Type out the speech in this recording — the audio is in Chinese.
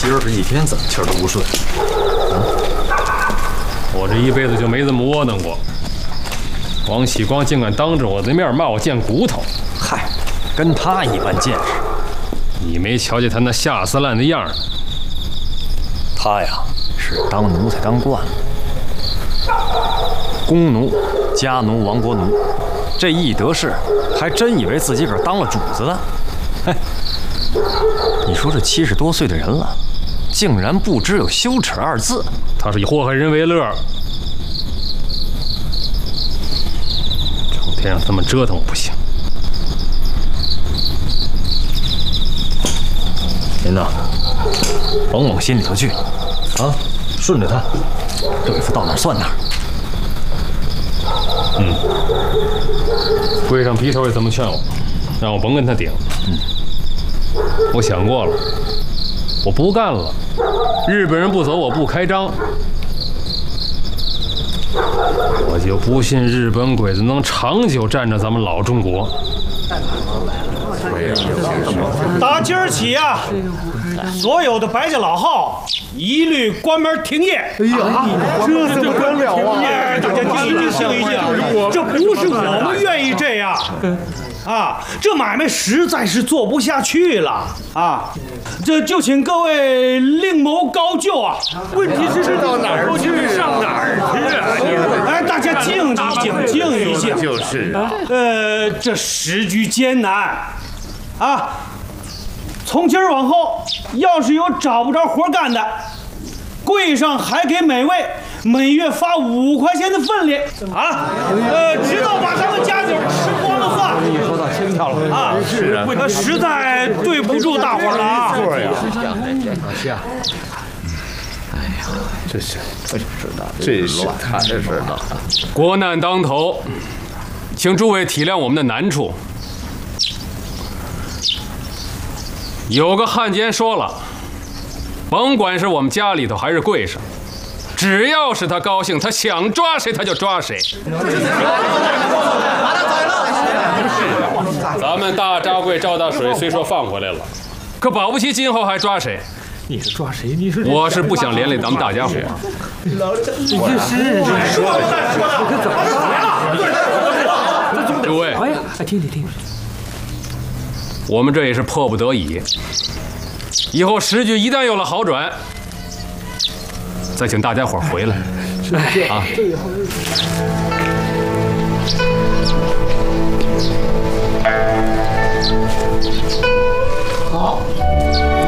今儿是一天怎么气儿都不顺。 我这一辈子就没这么窝囊过。王喜光竟敢当着我的面骂我贱骨头！ 嗨，跟他一般见识。 你没瞧见他那下三滥的样儿？ 他呀，是当奴才当惯了，弓奴、家奴、亡国奴，这一得势，还真以为自己个儿当了主子了。嘿，你说这70多岁的人了，竟然不知有羞耻2字。 他是以祸害人为乐，整天让他们折腾我不行。 您呐，甭往心里头去，啊，顺着他，对付到哪儿算哪儿。 柜上皮头也这么劝我，让我甭跟他顶。我想过了，我不干了。日本人不走，我不开张。我就不信日本鬼子能长久占着咱们老中国。 打今儿起啊，所有的白家老号一律关门停业。哎呀， 这怎么得了啊！ 大家静一静，这不是我们愿意这样啊，这买卖实在是做不下去了啊！这就请各位另谋高就啊！ 问题是到哪儿去？上哪儿去啊？ 哎，大家静一静，静一静。 就是这时局艰难啊！从今儿往后，要是有找不着活干的，柜上还给每位每月发5块钱的分利啊！直到把他们家底吃光了算。 你说到心跳了啊！是啊， 实在对不住大伙儿了啊！ 是呀。哎呀，这是太是的。 国难当头，请诸位体谅我们的难处。有个汉奸说了，甭管是我们家里头还是柜上，只要是他高兴，他想抓谁他就抓谁。咱们大扎柜赵大水虽说放回来了，可保不齐今后还抓谁。 你是抓谁？你是我是不想连累咱们大家伙。诸位， 哎呀，听。 我们这也是迫不得已。以后时局一旦有了好转，再请大家伙回来啊。 好。